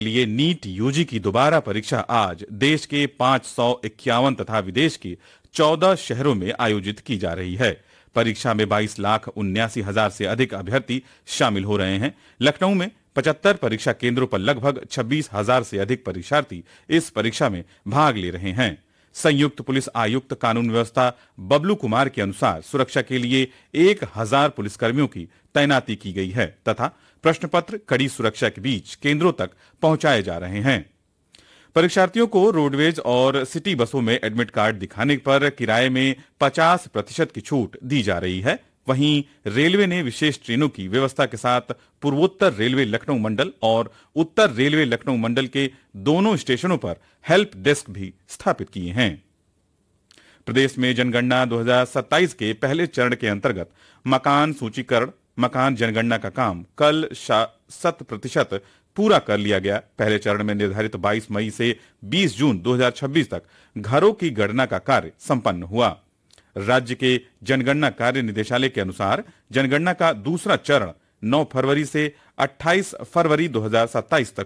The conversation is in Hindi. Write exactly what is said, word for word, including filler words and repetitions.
लिए नीट यूजी की दोबारा परीक्षा आज देश के पांच सौ इक्यावन तथा विदेश के चौदह शहरों में आयोजित की जा रही है। परीक्षा में बाईस लाख उन्यासी हजार से अधिक अभ्यर्थी शामिल हो रहे हैं। लखनऊ में पचहत्तर परीक्षा केंद्रों पर लगभग छब्बीस हजार से अधिक परीक्षार्थी इस परीक्षा में भाग ले रहे हैं। संयुक्त पुलिस आयुक्त कानून व्यवस्था बबलू कुमार के अनुसार सुरक्षा के लिए एक हजार पुलिसकर्मियों की तैनाती की गई है तथा प्रश्न पत्र कड़ी सुरक्षा के बीच केंद्रों तक पहुंचाए जा रहे हैं। परीक्षार्थियों को रोडवेज और सिटी बसों में एडमिट कार्ड दिखाने पर किराए में पचास प्रतिशत की छूट दी जा रही है। वहीं रेलवे ने विशेष ट्रेनों की व्यवस्था के साथ पूर्वोत्तर रेलवे लखनऊ मंडल और उत्तर रेलवे लखनऊ मंडल के दोनों स्टेशनों पर हेल्प डेस्क भी स्थापित किए हैं। प्रदेश में जनगणना दो हज़ार सत्ताईस के पहले चरण के अंतर्गत मकान सूचीकरण मकान जनगणना का काम कल शत प्रतिशत पूरा कर लिया गया। पहले चरण में निर्धारित बाईस मई से बीस जून दो हज़ार छब्बीस तक घरों की गणना का कार्य संपन्न हुआ। राज्य के जनगणना कार्य निदेशालय के अनुसार जनगणना का दूसरा चरण नौ फरवरी से अट्ठाईस फरवरी दो हज़ार सत्ताईस तक